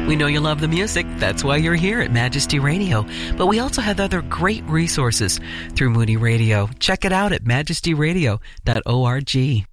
We know you love the music. That's why you're here at Majesty Radio. But we also have other great resources through Moody Radio. Check it out at majestyradio.org.